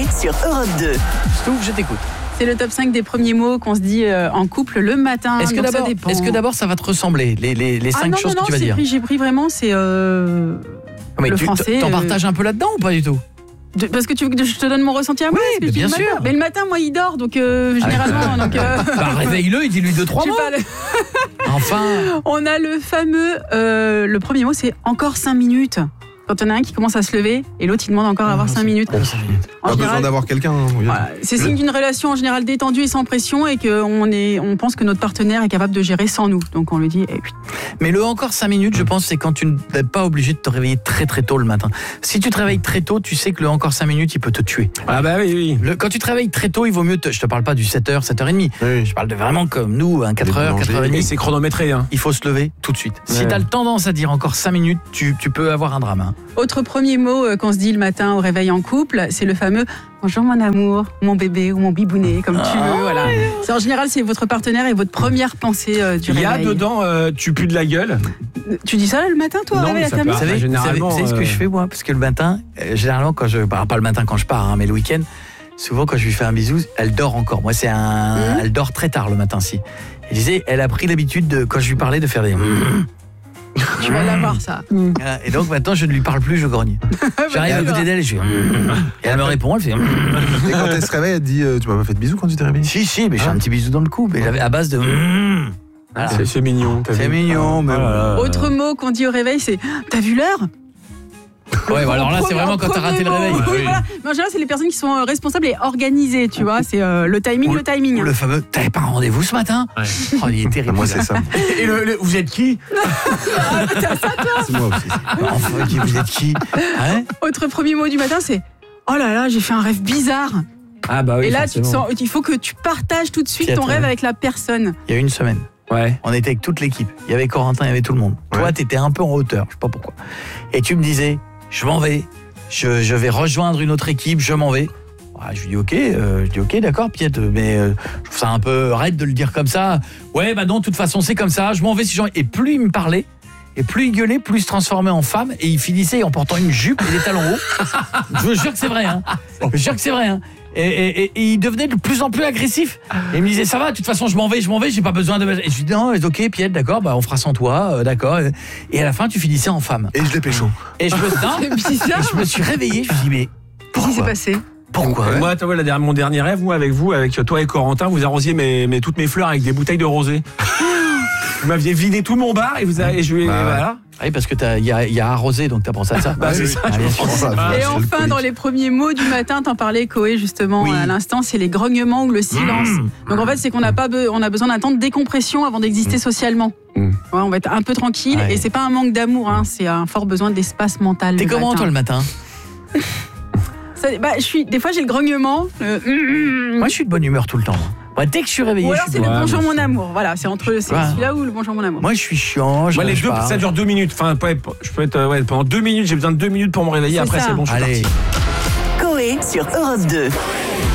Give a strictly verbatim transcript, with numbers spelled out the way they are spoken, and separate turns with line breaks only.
Coé sur Europe deux.
Stouff, je t'écoute.
C'est le top cinq des premiers mots qu'on se dit euh, en couple le matin.
Est-ce que,
donc
d'abord,
ça dépend.
est-ce que d'abord ça va te ressembler, les, les, les
ah
cinq
non,
choses
non,
que tu vas
non,
dire
pris, j'ai pris vraiment, c'est euh,
mais
le
tu,
français.
T'en
euh,
partages un peu là-dedans ou pas du tout?
de, Parce que tu veux que je te donne mon ressenti à moi?
Oui,
parce que
bien
je dis le
sûr.
matin. Mais le matin, moi, il dort, donc euh, généralement. donc, euh,
Bah réveille-le et dis-lui deux, trois
j'ai
mots.
pas le-
Enfin.
On a le fameux, euh, le premier mot, c'est encore cinq minutes. Quand on a un qui commence à se lever et l'autre il demande encore à avoir cinq minutes. En
Pas
général,
besoin d'avoir quelqu'un. Hein,
voilà, c'est signe d'une relation en général détendue et sans pression et qu'on est, on pense que notre partenaire est capable de gérer sans nous. Donc on lui dit, eh, oui.
Mais le encore cinq minutes, je pense, c'est quand tu n'es pas obligé de te réveiller très très tôt le matin. Si tu te réveilles très tôt, tu sais que le encore cinq minutes, il peut te tuer.
Ah bah oui, oui.
Le, quand tu te réveilles très tôt, il vaut mieux te, je te parle pas du sept heures, sept heures trente.
Oui.
Je parle de vraiment comme nous, hein, quatre heures, quatre heures
Et
trente.
c'est chronométré, hein.
Il faut se lever tout de suite. Si
Ouais.
tu as le tendance à dire encore cinq minutes, tu, tu peux avoir un drame. Hein.
Autre premier mot euh, qu'on se dit le matin au réveil en couple, c'est le fameux bonjour mon amour, mon bébé ou mon bibounet, comme tu veux. Voilà. C'est, en général, c'est votre partenaire et votre première pensée euh, du
Il y a
réveil.
dedans, euh, tu pues de la gueule.
Tu dis ça le matin, toi, au
Non,
réveil
mais
à
ça
ta
peut
mère?
Vous savez,
Bah, généralement,
vous savez, vous savez ce que
euh,
je fais moi? Parce que le matin, euh, généralement quand je, bah, pas le matin quand je pars, hein, mais le week-end, souvent quand je lui fais un bisou, elle dort encore. Moi, c'est un,
Mmh.
elle dort très tard le matin. Si. Et je disais, elle a pris l'habitude de, quand je lui parlais, de faire des.
Tu vas l'avoir, ça.
Voilà. Et donc maintenant, je ne lui parle plus, je grogne. J'arrive à côté d'elle et je fais. Et elle me répond, elle fait.
Et quand elle se réveille, elle te dit euh, tu m'as pas fait de bisous quand tu t'es réveillé?
Si, si, mais j'ai un petit bisou dans le cou, mais j'avais à base de. Voilà.
C'est, c'est mignon. t'as
C'est
vu.
mignon, mais.
Oh là là.
Autre mot qu'on dit au réveil, c'est t'as vu l'heure?
Ouais, bah alors là, c'est vraiment quand t'as raté le
Premier
réveil.
mot. Oui, voilà. Mais en général, c'est les personnes qui sont euh, responsables et organisées, tu vois. C'est euh, le timing,
Ou-
le timing.
Ou le fameux, t'avais pas un rendez-vous ce matin?
Ouais.
Oh, il est terrible.
Moi, c'est ça.
Et le, le- vous êtes qui?
C'est moi aussi.
Enfin, qui- vous êtes qui? Hein?
Autre premier mot du matin, c'est oh là là, j'ai fait un rêve bizarre.
Ah bah oui.
et là, tu te
forcément.
sens, il faut que tu partages tout de suite
Pierre,
ton
ouais.
rêve avec la personne.
Il y a une semaine,
Ouais.
on était avec toute l'équipe. Il y avait Corentin, il y avait tout le monde. Toi,
Ouais.
t'étais un peu en hauteur, je sais pas pourquoi. Et tu me disais, je m'en vais, je, je vais rejoindre une autre équipe, je m'en vais. Ah, je lui dis ok, euh, je dis ok, d'accord, Piet, mais euh, je trouve ça un peu raide de le dire comme ça. Ouais, bah non, de toute façon, c'est comme ça. Je m'en vais si j'en. Et plus il me parlait, et plus il gueulait, plus il se transformait en femme, et il finissait en portant une jupe et des talons hauts. Je vous jure que c'est vrai, hein. Je vous jure que c'est vrai, hein. Et, et, et, et il devenait de plus en plus agressif. Et il me disait ça va, de toute façon je m'en vais, je m'en vais, j'ai pas besoin de. Et je lui dis non, ok, Piet, d'accord, bah on fera sans toi, euh, d'accord. Et à la fin, tu finissais en femme.
Et je l'ai pécho.
Et je me, non,
C'est bizarre.
et je me suis réveillé, je me suis dit mais
Qu'est-ce qui s'est
pourquoi
passé?
Pourquoi
Et Moi, tu vois, la dernière- mon dernier rêve, moi, avec vous, avec toi et Corentin, vous arrosiez mes, mes, toutes mes fleurs avec des bouteilles de rosée. Vous m'aviez vidé tout mon bar et vous avez, et je lui ai-
Bah ouais.
voilà.
Ah oui, parce que t'as- il y a, il y a arrosé, donc t'as pensé à ça.
Bah, c'est ça,
Ah, bien sûr.
Comment ça,
Ah,
je
Et
suis
enfin,
alcoolique.
dans les premiers mots du matin, t'en parlais, Coé, justement,
Oui.
à l'instant, c'est les grognements ou le silence.
Mmh.
Donc en fait, c'est qu'on a, pas be- on a besoin d'un temps de décompression avant d'exister socialement.
Mmh.
Ouais, on va être un peu tranquille,
Ouais.
et c'est pas un manque d'amour, hein, c'est un fort besoin d'espace mental.
T'es
le
comment
matin.
toi le matin?
Ça, bah, je suis, des fois, j'ai le grognement. le mm, mm,
Moi je suis de bonne humeur tout le temps. Moi, dès que je suis réveillé,
Ou alors
je
c'est
suis
le
de-
Ouais,
bonjour
mais
mon
c'est-
amour. Voilà, c'est entre c'est
Ouais.
celui-là ou le bonjour mon amour.
Moi je suis chiant, je
Moi, les
je
deux,
pars.
ça dure deux minutes. Enfin, ouais, je peux être, euh, ouais, pendant deux minutes, j'ai besoin de deux minutes pour me réveiller.
C'est
Après,
ça.
c'est bon, je suis
Allez.
parti.
Coé sur Europe deux.